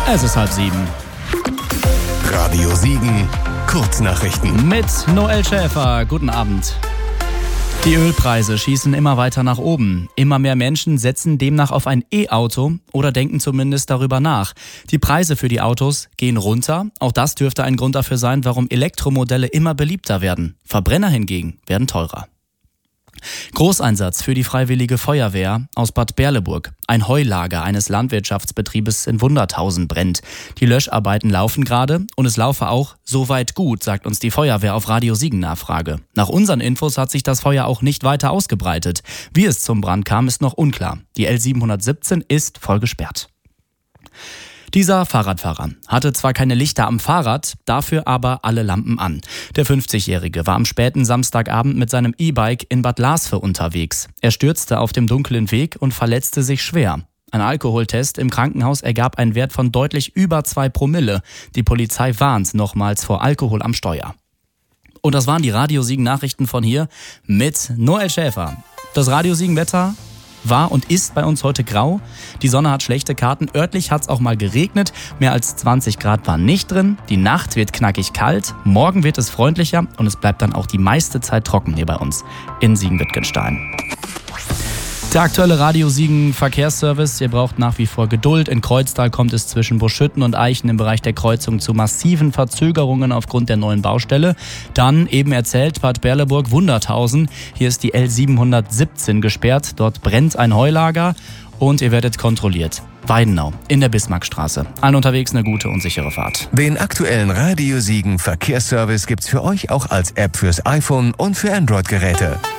Es ist 6:30. Radio Siegen, Kurznachrichten. Mit Noel Schäfer. Guten Abend. Die Ölpreise schießen immer weiter nach oben. Immer mehr Menschen setzen demnach auf ein E-Auto oder denken zumindest darüber nach. Die Preise für die Autos gehen runter. Auch das dürfte ein Grund dafür sein, warum Elektromodelle immer beliebter werden. Verbrenner hingegen werden teurer. Großeinsatz für die Freiwillige Feuerwehr aus Bad Berleburg. Ein Heulager eines Landwirtschaftsbetriebes in Wunderthausen brennt. Die Löscharbeiten laufen gerade und es laufe auch soweit gut, sagt uns die Feuerwehr auf Radio Siegen Nachfrage. Nach unseren Infos hat sich das Feuer auch nicht weiter ausgebreitet. Wie es zum Brand kam, ist noch unklar. Die L717 ist voll gesperrt. Dieser Fahrradfahrer hatte zwar keine Lichter am Fahrrad, dafür aber alle Lampen an. Der 50-Jährige war am späten Samstagabend mit seinem E-Bike in Bad Lasve unterwegs. Er stürzte auf dem dunklen Weg und verletzte sich schwer. Ein Alkoholtest im Krankenhaus ergab einen Wert von deutlich über 2 Promille. Die Polizei warnt nochmals vor Alkohol am Steuer. Und das waren die Radio Siegen Nachrichten von hier mit Noel Schäfer. Das Radio Siegen Wetter war und ist bei uns heute grau. Die Sonne hat schlechte Karten. Örtlich hat es auch mal geregnet. Mehr als 20 Grad waren nicht drin. Die Nacht wird knackig kalt. Morgen wird es freundlicher und es bleibt dann auch die meiste Zeit trocken hier bei uns in Siegen-Wittgenstein. Der aktuelle Radio Siegen Verkehrsservice. Ihr braucht nach wie vor Geduld. In Kreuztal kommt es zwischen Buschütten und Eichen im Bereich der Kreuzung zu massiven Verzögerungen aufgrund der neuen Baustelle. Dann, eben erzählt, Bad Berleburg, Wunderthausen. Hier ist die L717 gesperrt. Dort brennt ein Heulager und ihr werdet kontrolliert. Weidenau in der Bismarckstraße. Allen unterwegs eine gute und sichere Fahrt. Den aktuellen Radio Siegen Verkehrsservice gibt's für euch auch als App fürs iPhone und für Android-Geräte.